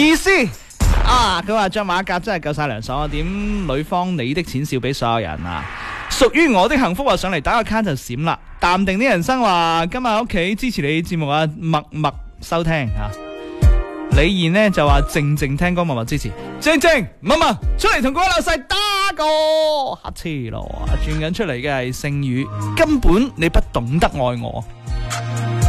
意思啊，佢話着馬甲真係夠晒涼爽啊！點女方你的錢少俾所有人啊！屬於我的幸福話上嚟打個卡就閃啦。淡定啲人生話今日喺屋企支持你節目啊，默默收聽啊。李賢呢就話靜靜聽歌默默支持，靜靜默默出嚟同各位老細打個黑車咯。轉緊出嚟嘅係聖宇，根本你不懂得愛我。